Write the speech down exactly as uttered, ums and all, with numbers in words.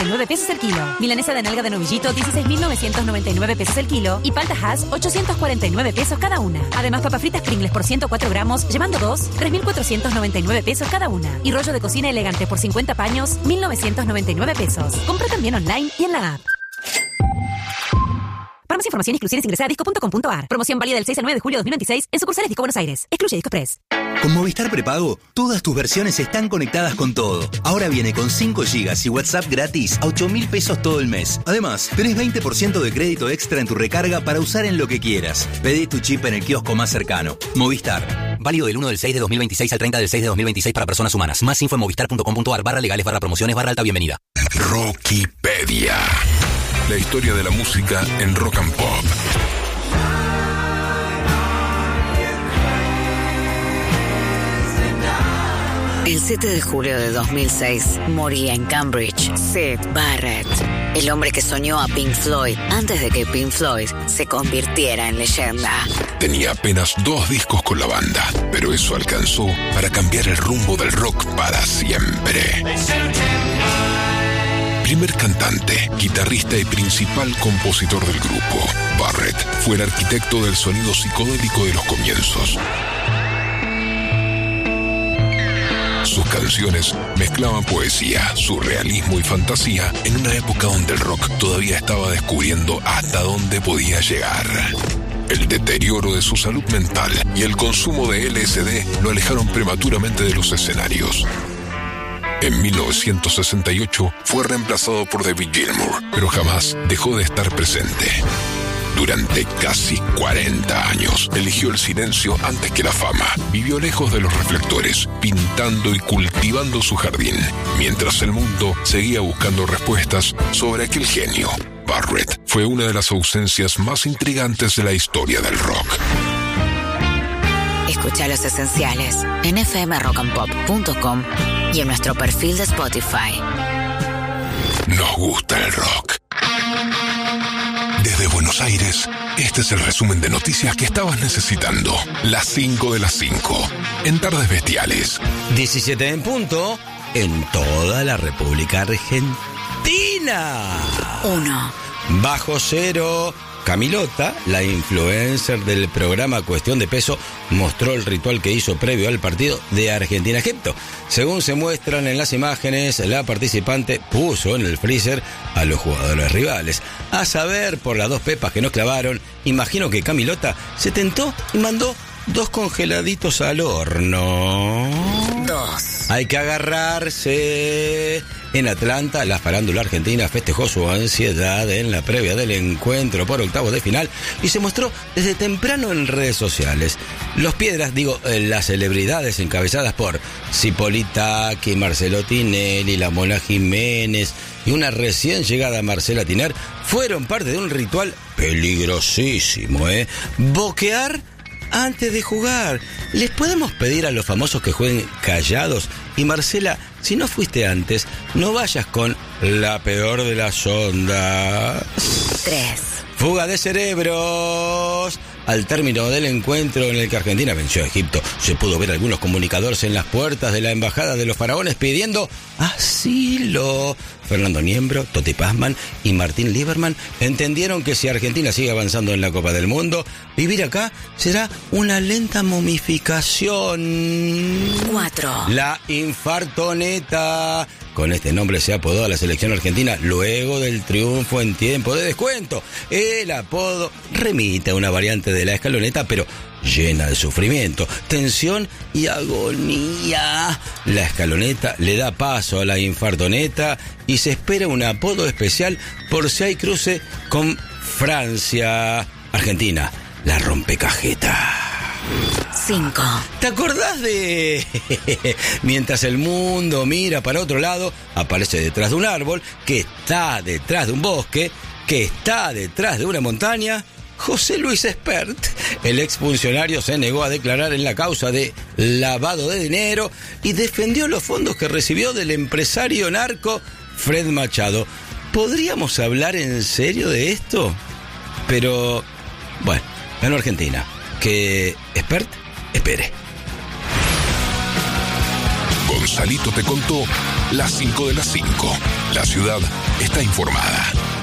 nueve pesos el kilo. Milanesa de nalga de novillito, dieciséis mil novecientos noventa y nueve pesos el kilo. Y palta Hass, ochocientos cuarenta y nueve pesos cada una. Además, papas fritas Pringles por ciento cuatro gramos, llevando dos, tres mil cuatrocientos noventa y nueve pesos cada una. Y rollo de cocina elegante por cincuenta paños, mil novecientos noventa y nueve pesos. Compra también online y en la app. Para más información y exclusiones ingresa a disco punto com punto a r. Promoción válida del seis al nueve de julio de dos mil veintiséis en sucursales Disco Buenos Aires. Excluye Disco Express. Con Movistar Prepago, todas tus versiones están conectadas con todo. Ahora viene con cinco gigas y WhatsApp gratis a ocho mil pesos todo el mes. Además, tenés veinte por ciento de crédito extra en tu recarga para usar en lo que quieras. Pedí tu chip en el kiosco más cercano. Movistar. Válido del uno del seis de dos mil veintiséis al treinta del seis de dos mil veintiséis para personas humanas. Más info en movistar punto com punto a r barra legales barra promociones barra alta bienvenida. Rockipedia. La historia de la música en rock and pop. El siete de julio de dos mil seis moría en Cambridge Syd Barrett, el hombre que soñó a Pink Floyd antes de que Pink Floyd se convirtiera en leyenda. Tenía apenas dos discos con la banda, pero eso alcanzó para cambiar el rumbo del rock para siempre. Primer cantante, guitarrista y principal compositor del grupo, Barrett fue el arquitecto del sonido psicodélico de los comienzos. Sus canciones mezclaban poesía, surrealismo y fantasía en una época donde el rock todavía estaba descubriendo hasta dónde podía llegar. El deterioro de su salud mental y el consumo de L S D lo alejaron prematuramente de los escenarios. En mil novecientos sesenta y ocho fue reemplazado por David Gilmour, pero jamás dejó de estar presente. Durante casi cuarenta años eligió el silencio antes que la fama. Vivió lejos de los reflectores, pintando y cultivando su jardín, mientras el mundo seguía buscando respuestas sobre aquel genio. Barrett fue una de las ausencias más intrigantes de la historia del rock. Escucha Los Esenciales en f m rock and pop punto com y en nuestro perfil de Spotify. Nos gusta el rock. Desde Buenos Aires, este es el resumen de noticias que estabas necesitando. Las cinco de las cinco, en Tardes Bestiales. diecisiete en punto, en toda la República Argentina. Uno. Bajo cero. Camilota, la influencer del programa Cuestión de Peso, mostró el ritual que hizo previo al partido de Argentina-Egipto. Según se muestran en las imágenes, la participante puso en el freezer a los jugadores rivales. A saber, por las dos pepas que nos clavaron, imagino que Camilota se tentó y mandó dos congeladitos al horno. Dos. Hay que agarrarse. En Atlanta, la farándula argentina festejó su ansiedad en la previa del encuentro por octavos de final y se mostró desde temprano en redes sociales. Los Piedras, digo, las celebridades encabezadas por Cipolitaki, Marcelo Tinelli, la Mona Jiménez y una recién llegada Marcela Tiner, fueron parte de un ritual peligrosísimo, ¿eh? Boquear antes de jugar. ¿Les podemos pedir a los famosos que jueguen callados? Y Marcela, si no fuiste antes, no vayas con la peor de las ondas. Tres. Fuga de cerebros. Al término del encuentro en el que Argentina venció a Egipto, se pudo ver algunos comunicadores en las puertas de la embajada de los faraones pidiendo asilo. Fernando Niembro, Toti Pazman y Martín Lieberman entendieron que si Argentina sigue avanzando en la Copa del Mundo, vivir acá será una lenta momificación. Cuatro. La infartoneta. Con este nombre se apodó a la selección argentina luego del triunfo en tiempo de descuento. El apodo remite a una variante de la escaloneta, pero llena de sufrimiento, tensión y agonía. La escaloneta le da paso a la infartoneta y se espera un apodo especial por si hay cruce con Francia. Argentina, la rompecajeta. Cinco. ¿Te acordás de mientras el mundo mira para otro lado, aparece detrás de un árbol, que está detrás de un bosque, que está detrás de una montaña? José Luis Espert, el exfuncionario, se negó a declarar en la causa de lavado de dinero y defendió los fondos que recibió del empresario narco Fred Machado. ¿Podríamos hablar en serio de esto? Pero, bueno, ganó Argentina. Que Espert espere. Gonzalito te contó las cinco de las cinco. La ciudad está informada.